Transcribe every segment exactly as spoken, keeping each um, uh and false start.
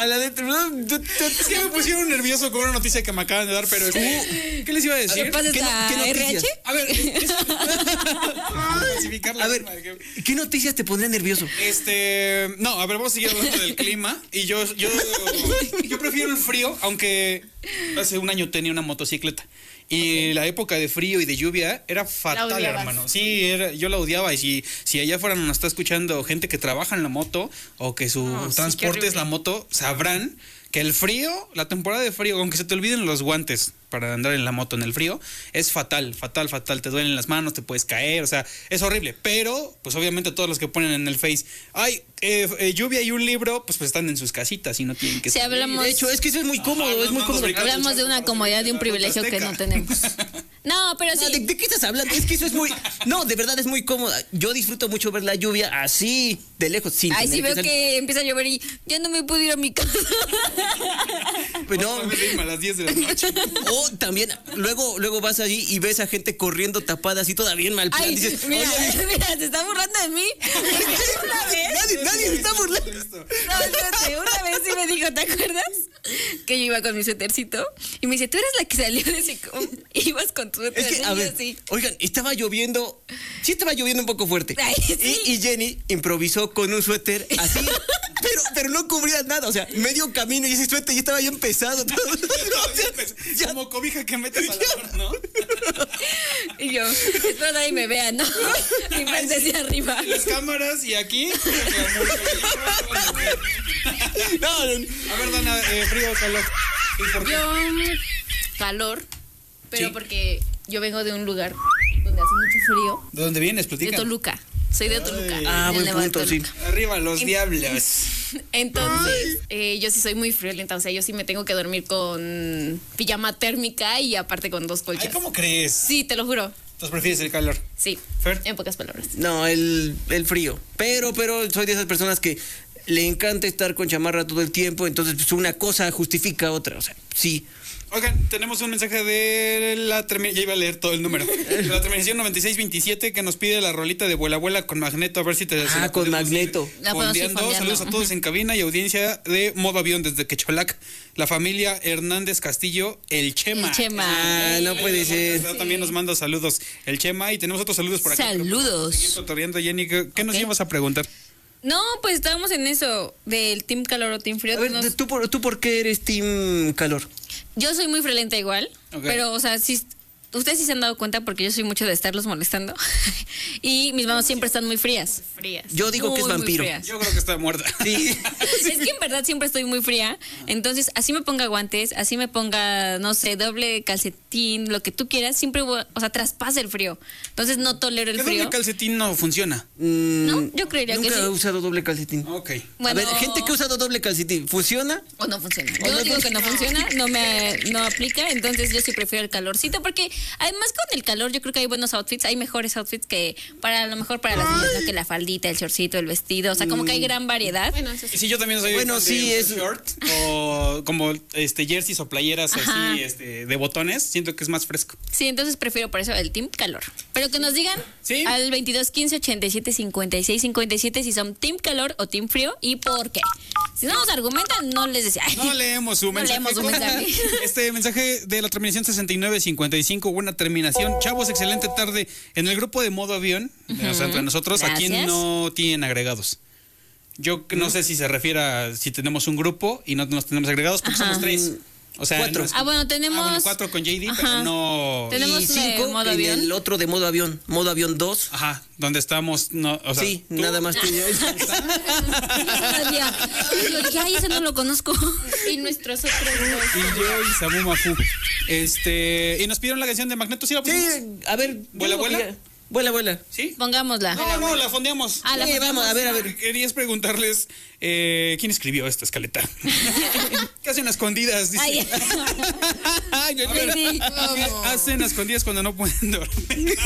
a la de... Es que me pusieron nervioso con una noticia que me acaban de dar, pero... Este, ¿qué les iba a decir? ¿Qué pasa? ¿Qué no- qué ¿R noticias? H? A ver, es- A ver, ¿qué noticias te pondrían nervioso? Este, no, a ver, vamos a seguir hablando del clima. Y yo, yo, yo prefiero el frío, aunque hace un año tenía una motocicleta. Y la época de frío y de lluvia era fatal, odiabas. hermano. Sí, era, yo la odiaba. Y si, si allá afuera nos está escuchando gente que trabaja en la moto o que su Oh, sí, transporte qué es la moto, sabrán que el frío, la temporada de frío, aunque se te olviden los guantes para andar en la moto en el frío, es fatal, fatal, fatal. Te duelen las manos, te puedes caer, o sea, es horrible. Pero, pues obviamente todos los que ponen en el Face, ay, eh, eh, lluvia y un libro, pues, pues están en sus casitas y no tienen que Si salir. hablamos, De hecho, es que eso es muy cómodo, Ajá, es muy no, no, cómodo. no, hablamos de una comodidad y un privilegio que no tenemos. No, pero No, ¿de, sí. de qué estás hablando? Es que eso es muy... No, de verdad es muy cómoda. Yo disfruto mucho ver la lluvia así, de lejos, sin Ay, tener sí veo salir. que empieza a llover y ya no me puedo ir a mi casa. Pues No, no, a las diez de la noche. o también, luego, luego vas allí y ves a gente corriendo tapada así toda bien mal plan. Ay, Dices, mira, oye, mira, se está burlando de mí. Una vez. nadie, nadie se está burlando. No, espérate, una vez sí me dijo, ¿te acuerdas? Que yo iba con mi suétercito y me dice, tú eres la que salió de ese... com- Ibas con tu suéter. Es que, a y yo ver, así. oigan, estaba lloviendo, sí estaba lloviendo un poco fuerte. Ay, sí. y, y Jenny improvisó con un suéter así, pero, pero no cubría nada, o sea, medio camino y ese suéter ya estaba bien pesado. Todo. O sea, ya- Como cobija que metes a la hora, ¿no? Y yo, espero nadie me vea, ¿no? Mi frente hacia arriba. Las cámaras y aquí. no, no, A ver, Dana, eh, frío o calor. ¿Y por qué? Yo, calor, pero Sí. porque yo vengo de un lugar donde hace mucho frío. ¿De dónde vienes? De Platica. Toluca. Soy de Toluca. Ah, del buen Nevado de punto, sí. Toluca. Arriba los En- diablos. Entonces, eh, yo sí soy muy friolenta, o sea, yo sí me tengo que dormir con pijama térmica y aparte con dos Ay, colchas. ¿cómo crees? Sí, te lo juro. Entonces prefieres el calor. Sí, Fer. en pocas palabras. no, el, el frío. Pero, pero soy de esas personas que le encanta estar con chamarra todo el tiempo, entonces pues, una cosa justifica otra, o sea, sí. Oigan, tenemos un mensaje de la terminación, ya iba a leer todo el número, de la terminación noventa y seis veintisiete que nos pide la rolita de Vuela Vuela con Magneto, a ver si te... se Ah, la con podemos Magneto. ir La podemos ir fondeando. fondeando. Saludos a todos en cabina y audiencia de Modo Avión desde Quecholac, la familia Hernández Castillo, el Chema. El Chema. Ah, no puede ser. Sí. También nos manda saludos el Chema y tenemos otros saludos por acá. Saludos. Seguir cotorreando, Jenny, ¿qué, qué nos Ok. ibas a preguntar? No, pues estábamos en eso del team calor o team frío. A ver, Nos- ¿tú por, ¿tú por qué eres team calor? Yo soy muy friolenta igual, Ok. pero, o sea, sí, ustedes sí se han dado cuenta porque yo soy mucho de estarlos molestando. Y mis manos siempre están muy frías. Frías. Yo digo que es Muy, muy vampiro. frías. Yo creo que está muerta. Sí. Es que en verdad siempre estoy muy fría. Entonces, así me ponga guantes, así me ponga, no sé, doble calcetín, lo que tú quieras, siempre, voy- o sea, traspasa el frío. Entonces, no tolero el ¿Qué frío. doble calcetín no funciona? Mm, No, yo creería que Nunca sí. he usado doble calcetín. Ok. Bueno, A ver, gente que ha usado doble calcetín, ¿funciona? O no funciona. O Yo no digo que no funciona. funciona, no me no aplica, entonces yo sí prefiero el calorcito porque además con el calor yo creo que hay buenos outfits, hay mejores outfits que para a lo mejor para las niñas, ¿no? Que la faldita, el shortcito, el vestido, o sea, como que hay gran variedad. Bueno, eso Y si yo también soy Bueno, fan sí, de es- short o como este jerseys o playeras Ajá. así este de botones, siento que es más fresco. Sí, entonces prefiero por eso el team calor. Pero que nos digan Sí. al veintidós quince ochenta y siete cincuenta y seis cincuenta y siete si son team calor o team frío y por qué. Si no nos argumentan, no les decía. No leemos su No mensaje. leemos su mensaje. Este mensaje de la terminación sesenta y nueve cincuenta y cinco, buena terminación. Chavos, excelente tarde. En el grupo de Modo Avión, o sea, entre nosotros, aquí Gracias. no tienen agregados. Yo no sé si se refiere a si tenemos un grupo y no nos tenemos agregados, porque Ajá. somos tres. O sea, Cuatro. no es- Ah, bueno, tenemos- Ah, bueno, cuatro con J D, Ajá. pero no. Tenemos y de cinco modo en avión. el otro de modo avión, modo avión dos. Ajá, donde estamos, no, o sea, Sí, tú- nada más que yo. Nadia. Yo dije, ay, ese no lo conozco. Y nuestros otros dos. Y yo y Samu Mafu. Este, y nos pidieron la canción de Magneto, ¿sí la pusimos? Sí, a ver. ¿Vuela, yo vuela? quería- Vuela, vuela. ¿Sí? Pongámosla. No, no, la fondeamos. Ah, la Sí, ponemos. vamos, a ver, a ver. Querías preguntarles eh, quién escribió esta escaleta. ¿Qué hacen a escondidas? Dice. Ay. Ay, no, Ay, espera. sí. ¿Qué hacen a escondidas cuando no pueden dormir?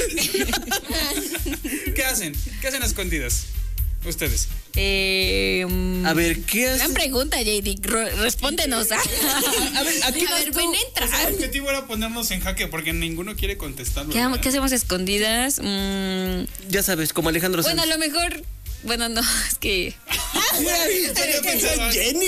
¿Qué hacen? ¿Qué hacen a escondidas? Ustedes. Eh, mm, A ver, ¿qué gran haces? pregunta, J D. Ro- Respóndenos. ¿ah? A ver, ¿a qué A vas ver, tú? ven, entra. El objetivo era ponernos en jaque porque ninguno quiere contestar. ¿Qué, ¿verdad? ¿Qué hacemos a escondidas? Mm, Ya sabes, como Alejandro bueno, a Sanz. lo mejor. Bueno, no, es que. Estaría pensando- Jenny.